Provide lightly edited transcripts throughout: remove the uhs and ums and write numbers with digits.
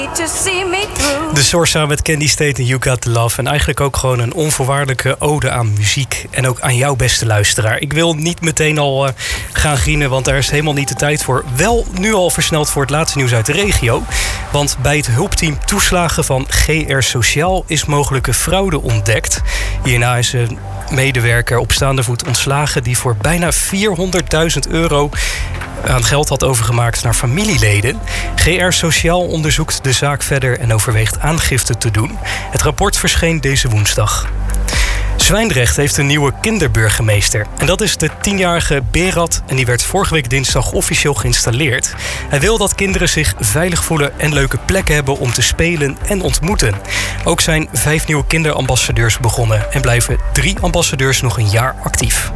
De Source samen met Candy State en You Got The Love. En eigenlijk ook gewoon een onvoorwaardelijke ode aan muziek. En ook aan jou, beste luisteraar. Ik wil niet meteen al gaan grienen, want daar is helemaal niet de tijd voor. Wel nu al versneld voor het laatste nieuws uit de regio. Want bij het hulpteam toeslagen van GR Sociaal is mogelijke fraude ontdekt. Hierna is een medewerker op staande voet ontslagen die voor bijna €400.000 aan geld had overgemaakt naar familieleden. GR Sociaal onderzoekt de zaak verder en overweegt aangifte te doen. Het rapport verscheen deze woensdag. Zwijndrecht heeft een nieuwe kinderburgemeester. En dat is de 10-jarige Berat en die werd vorige week dinsdag officieel geïnstalleerd. Hij wil dat kinderen zich veilig voelen en leuke plekken hebben om te spelen en ontmoeten. Ook zijn 5 nieuwe kinderambassadeurs begonnen en blijven 3 ambassadeurs nog een jaar actief.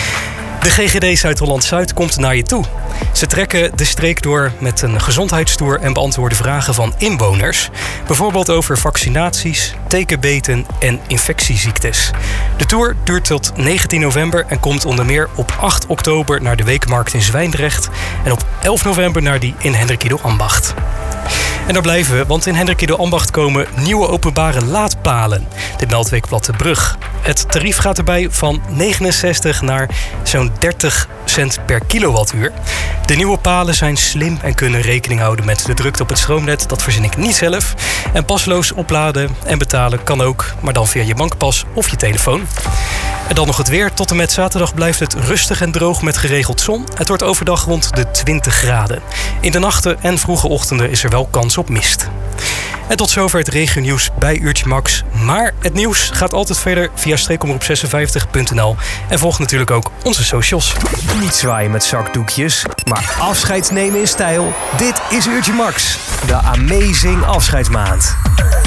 De GGD Zuid-Holland-Zuid komt naar je toe. Ze trekken de streek door met een gezondheidstour en beantwoorden vragen van inwoners. Bijvoorbeeld over vaccinaties, tekenbeten en infectieziektes. De tour duurt tot 19 november en komt onder meer op 8 oktober naar de Weekmarkt in Zwijndrecht en op 11 november naar die in Hendrikido Ambacht. En daar blijven we, want in Hendrikido Ambacht komen nieuwe openbare laadpalen. Dit meldt Weekblad De Brug. Het tarief gaat erbij van 69 naar zo'n 30 cent per kilowattuur. De nieuwe palen zijn slim en kunnen rekening houden met de drukte op het stroomnet. Dat verzin ik niet zelf. En pasloos opladen en betalen kan ook, maar dan via je bankpas of je telefoon. En dan nog het weer. Tot en met zaterdag blijft het rustig en droog met geregeld zon. Het wordt overdag rond de 20 graden. In de nachten en vroege ochtenden is er wel kans op mist. En tot zover het regionieuws bij Uurtje Max. Maar het nieuws gaat altijd verder via streekomroep56.nl. En volg natuurlijk ook onze socials. Niet zwaaien met zakdoekjes, maar afscheid nemen in stijl. Dit is Uurtje Max, de Amazing afscheidsmaand.